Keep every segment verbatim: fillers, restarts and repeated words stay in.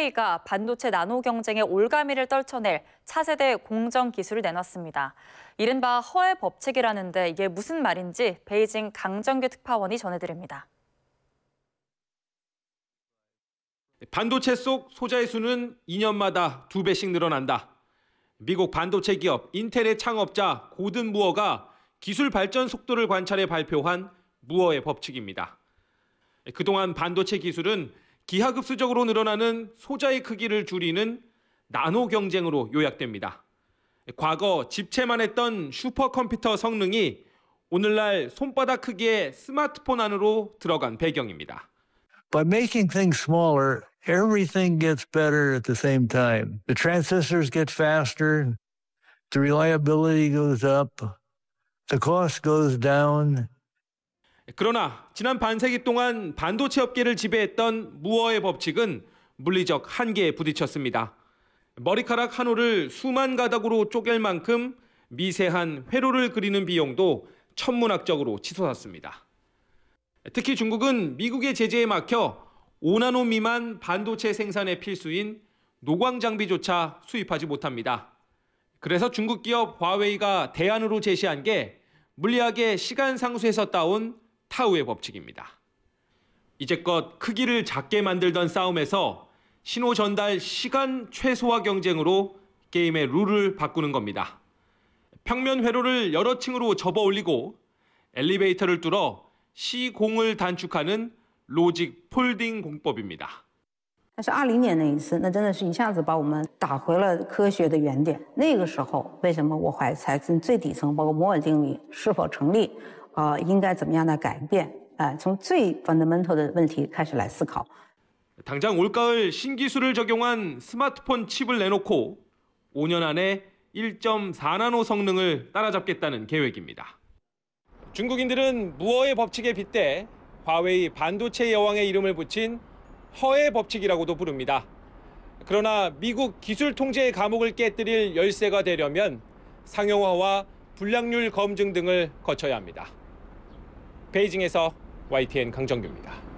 화웨이가 반도체 나노 경쟁의 올가미를 떨쳐낼 차세대 공정 기술을 내놨습니다. 이른바 허의 법칙이라는데 이게 무슨 말인지 베이징 강정규 특파원이 전해드립니다. 반도체 속 소자의 수는 이 년마다 두 배씩 늘어난다. 미국 반도체 기업 인텔의 창업자 고든 무어가 기술 발전 속도를 관찰해 발표한 무어의 법칙입니다. 그동안 반도체 기술은 기하급수적으로 늘어나는 소자의 크기를 줄이는 나노 경쟁으로 요약됩니다. 과거 집체만 했던 슈퍼컴퓨터 성능이 오늘날 손바닥 크기의 스마트폰 안으로 들어간 배경입니다. By making things smaller, everything gets better at the same time. The transistors get faster, the reliability goes up, the cost goes down. 그러나 지난 반세기 동안 반도체 업계를 지배했던 무어의 법칙은 물리적 한계에 부딪혔습니다. 머리카락 한 올을 수만 가닥으로 쪼갤 만큼 미세한 회로를 그리는 비용도 천문학적으로 치솟았습니다. 특히 중국은 미국의 제재에 막혀 오 나노 미만 반도체 생산에 필수인 노광 장비조차 수입하지 못합니다. 그래서 중국 기업 화웨이가 대안으로 제시한 게 물리학의 시간 상수에서 따온 타우의 법칙입니다. 이제껏 크기를 작게 만들던 싸움에서 신호 전달 시간 최소화 경쟁으로 게임의 룰을 바꾸는 겁니다. 평면 회로를 여러 층으로 접어 올리고 엘리베이터를 뚫어 시공을 단축하는 로직 폴딩 공법입니다. 但是二零年那一次，那真的是一下子把我们打回了科学的原点。那个时候，为什么我还才从最底层，包括摩尔定律是否成立，呃，应该怎么样的改变？啊、呃，从最 fundamental 的问题开始来思考。 당장 올가을 신기술을 적용한 스마트폰 칩을 내놓고 오 년 안에 일 점 사 나노 성능을 따라잡겠다는 계획입니다. 중국인들은 무어의 법칙에 빗대 화웨이 반도체 여왕의 이름을 붙인 허의 법칙이라고도 부릅니다. 그러나 미국 기술 통제의 감옥을 깨뜨릴 열쇠가 되려면 상용화와 불량률 검증 등을 거쳐야 합니다. 베이징에서 와이티엔 강정규입니다.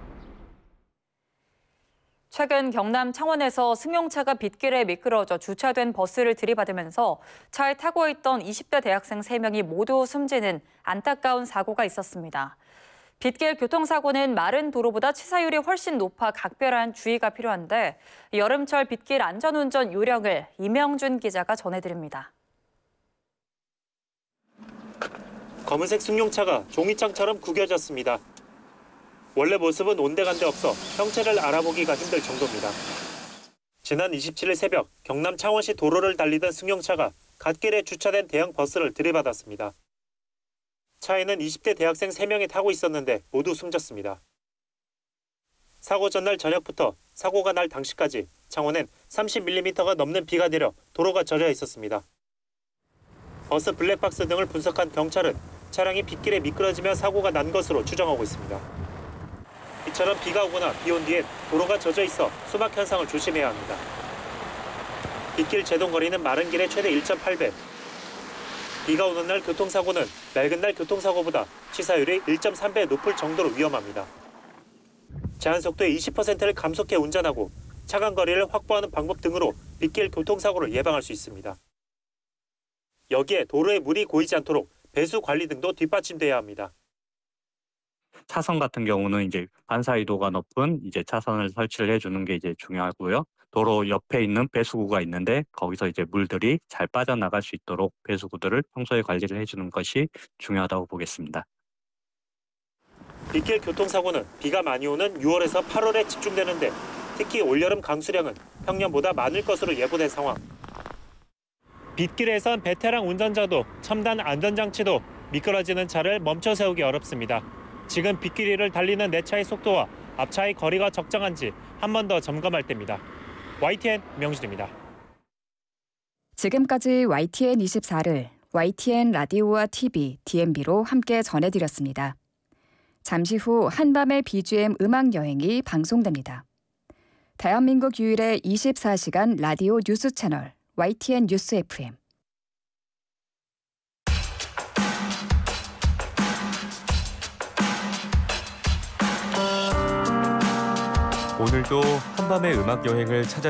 최근 경남 창원에서 승용차가 빗길에 미끄러져 주차된 버스를 들이받으면서 차에 타고 있던 이십 대 대학생 세 명이 모두 숨지는 안타까운 사고가 있었습니다. 빗길 교통사고는 마른 도로보다 치사율이 훨씬 높아 각별한 주의가 필요한데 여름철 빗길 안전운전 요령을 이명준 기자가 전해드립니다. 검은색 승용차가 종이장처럼 구겨졌습니다. 원래 모습은 온데간데 없어 형체를 알아보기가 힘들 정도입니다. 지난 이십칠 일 새벽 경남 창원시 도로를 달리던 승용차가 갓길에 주차된 대형 버스를 들이받았습니다. 차에는 이십 대 대학생 세 명이 타고 있었는데 모두 숨졌습니다. 사고 전날 저녁부터 사고가 날 당시까지 창원엔 삼십 밀리미터가 넘는 비가 내려 도로가 젖어 있었습니다. 버스 블랙박스 등을 분석한 경찰은 차량이 빗길에 미끄러지며 사고가 난 것으로 추정하고 있습니다. 이처럼 비가 오거나 비 온 뒤엔 도로가 젖어 있어 수막 현상을 조심해야 합니다. 빗길 제동거리는 마른 길의 최대 일 점 팔 배. 비가 오는 날 교통사고는 맑은 날 교통사고보다 치사율이 일 점 삼 배 높을 정도로 위험합니다. 제한속도의 이십 퍼센트를 감속해 운전하고 차간 거리를 확보하는 방법 등으로 빗길 교통사고를 예방할 수 있습니다. 여기에 도로에 물이 고이지 않도록 배수 관리 등도 뒷받침돼야 합니다. 차선 같은 경우는 이제 반사이도가 높은 이제 차선을 설치를 해주는 게 이제 중요하고요. 도로 옆에 있는 배수구가 있는데 거기서 이제 물들이 잘 빠져나갈 수 있도록 배수구들을 평소에 관리를 해주는 것이 중요하다고 보겠습니다. 빗길 교통사고는 비가 많이 오는 유월에서 팔월에 집중되는데 특히 올여름 강수량은 평년보다 많을 것으로 예보된 상황. 빗길에선 베테랑 운전자도 첨단 안전장치도 미끄러지는 차를 멈춰 세우기 어렵습니다. 지금 빗길이를 달리는 내 차의 속도와 앞차의 거리가 적정한지 한 번 더 점검할 때입니다. 와이티엔 명준입니다. 지금까지 와이티엔 이십사를 와이티엔 라디오와 티비, 디엠비로 함께 전해드렸습니다. 잠시 후 한밤의 비지엠 음악여행이 방송됩니다. 대한민국 유일의 이십사 시간 라디오 뉴스 채널 와이티엔 뉴스 에프엠. 오늘도 한밤의 음악 여행을 찾아